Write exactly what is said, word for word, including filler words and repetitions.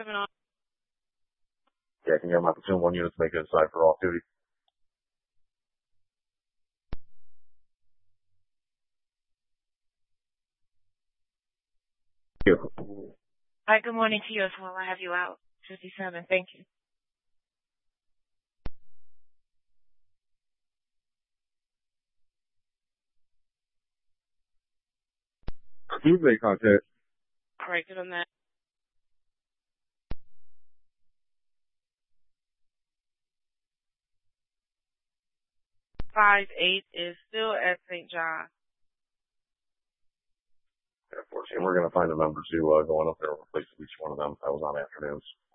seven on. Yeah, can you have my platoon one units make it inside for off duty? Hi, good morning to you as well. I have you out. fifty-seven, thank you. Tuesday contact. All right, good on that. Five eight is still at Saint John. Yeah, fourteen. We're going to find the numbers who uh, going up there and replace each one of them. That was on afternoons.